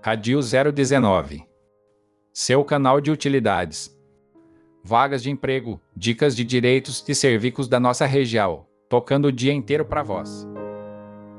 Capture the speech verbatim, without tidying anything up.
Radio zero dezenove. Seu canal de utilidades. Vagas de emprego, dicas de direitos e serviços da nossa região, tocando o dia inteiro para vós.